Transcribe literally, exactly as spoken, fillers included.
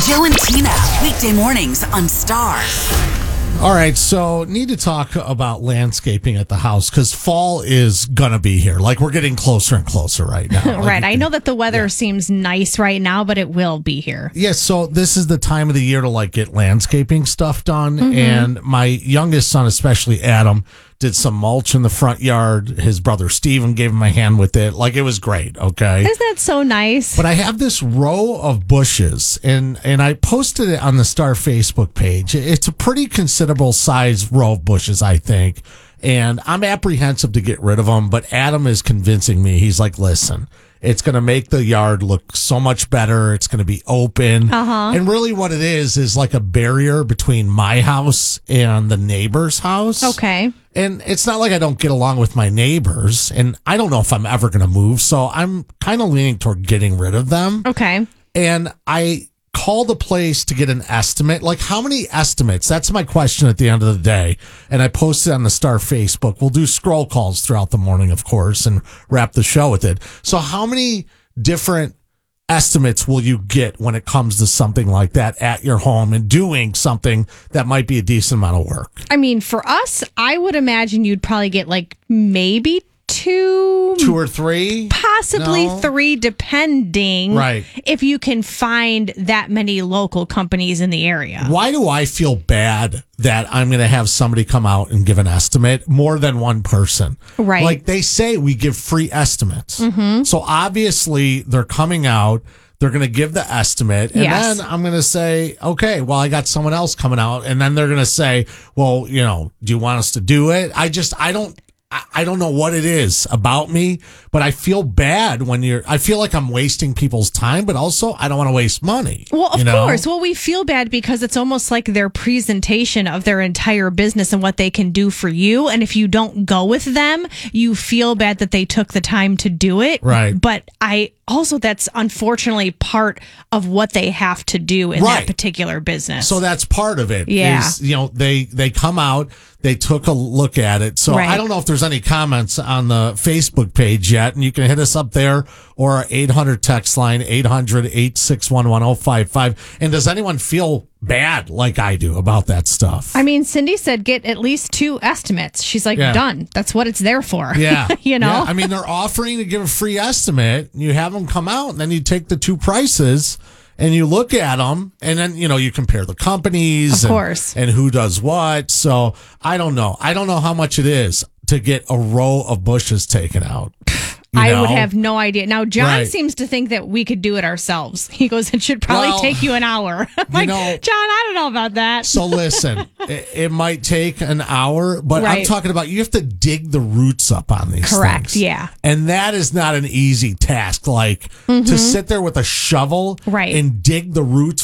Joe and Tina, weekday mornings on Star. All right, so need to talk about landscaping at the house because fall is going to be here. Like, we're getting closer and closer right now. Like, right. I know that the weather yeah. seems nice right now, but it will be here. Yes, yeah, so this is the time of the year to, like, get landscaping stuff done. Mm-hmm. And my youngest son, especially Adam, did some mulch in the front yard. His brother Steven gave him a hand with it. Like, it was great, okay? Isn't that so nice? But I have this row of bushes, and, and I posted it on the Star Facebook page. It's a pretty considerable size row of bushes, I think. And I'm apprehensive to get rid of them, but Adam is convincing me. He's like, listen, it's going to make the yard look so much better. It's going to be open. Uh-huh. And really what it is is like a barrier between my house and the neighbor's house. Okay. And it's not like I don't get along with my neighbors, and I don't know if I'm ever going to move, so I'm kind of leaning toward getting rid of them. Okay. And I called the place to get an estimate. Like, how many estimates? That's my question at the end of the day. And I posted on the Star Facebook. We'll do scroll calls throughout the morning, of course, and wrap the show with it. So how many different estimates will you get when it comes to something like that at your home and doing something that might be a decent amount of work? I mean, for us, I would imagine you'd probably get like maybe two, two or three, possibly no. three, depending. Right. If you can find that many local companies in the area. Why do I feel bad that I'm going to have somebody come out and give an estimate, more than one person? Right. Like they say, we give free estimates. Mm-hmm. So obviously they're coming out. They're going to give the estimate. And yes. then I'm going to say, okay, well, I got someone else coming out. And then they're going to say, well, you know, do you want us to do it? I just, I don't. I don't know what it is about me, but I feel bad when you're, I feel like I'm wasting people's time, but also I don't want to waste money. Well, of you know? course. Well, we feel bad because it's almost like their presentation of their entire business and what they can do for you. And if you don't go with them, you feel bad that they took the time to do it. Right. But I also, that's unfortunately part of what they have to do in right. that particular business. So that's part of it. Yeah. Is, you know, they, they come out, they took a look at it. So right. I don't know if there's any comments on the Facebook page yet, and you can hit us up there or our eight hundred text line, eight hundred, eight six one, one oh five five. And does anyone feel bad like I do about that stuff? I mean, Cindy said get at least two estimates. She's like, yeah. done. That's what it's there for. Yeah. you know? Yeah. I mean, they're offering to give a free estimate. You have them come out, and then you take the two prices and you look at them, and then, you know, you compare the companies. Of and, course. And who does what. So I don't know. I don't know how much it is to get a row of bushes taken out. You I know? would have no idea. Now, John right. seems to think that we could do it ourselves. He goes, it should probably well, take you an hour. I'm like, know, John, I don't know about that. So listen, it, it might take an hour, but right. I'm talking about you have to dig the roots up on these Correct, things. yeah. And that is not an easy task. Like mm-hmm. to sit there with a shovel right. and dig the roots